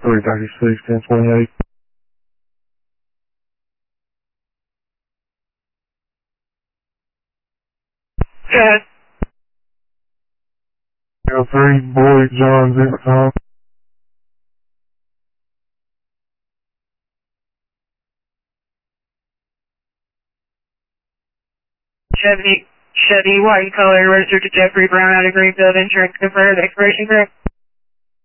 336, 1028. Yes. 03, Boyd John Zipperton. Chevy white color, registered to Jeffrey Brown out of Greenfield, insurance confirmed, expiration correct.